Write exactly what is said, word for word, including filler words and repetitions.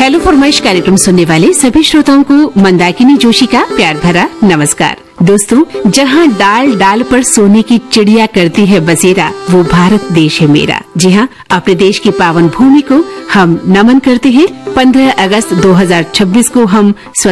Hello फरमाइश कार्यक्रम सुनने वाले सभी श्रोताओं को मंदाकिनी जोशी का प्यार भरा नमस्कार। दोस्तों, जहाँ डाल डाल पर सोने की चिड़िया करती है बसेरा, वो भारत देश है मेरा। जी हाँ, अपने देश की पावन भूमि को हम नमन करते हैं। पंद्रह अगस्त दो हज़ार छब्बीस को हम